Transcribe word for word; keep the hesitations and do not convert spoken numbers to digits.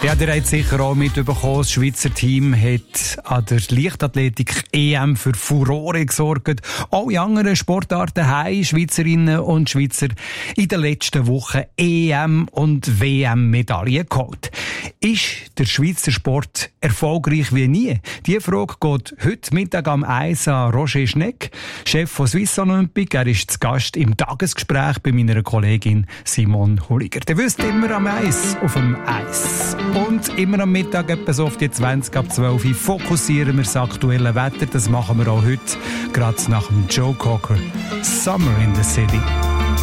Ja, ihr habt sicher auch mitbekommen, das Schweizer Team hat an der Leichtathletik-E M für Furore gesorgt. Alle anderen Sportarten haben Schweizerinnen und Schweizer in den letzten Wochen E M- und W M-Medaillen geholt. Ist der Schweizer Sport erfolgreich wie nie? Diese Frage geht heute Mittag am eins an Roger Schneck, Chef von Swiss Olympic. Er ist zu Gast im Tagesgespräch bei meiner Kollegin Simone Hulliger. Ihr wisst, immer am Eis, auf dem Eis. Und immer am Mittag, etwa so auf die zwanzig ab zwölf, fokussieren wir das aktuelle Wetter. Das machen wir auch heute, gerade nach dem Joe Cocker. Summer in the City.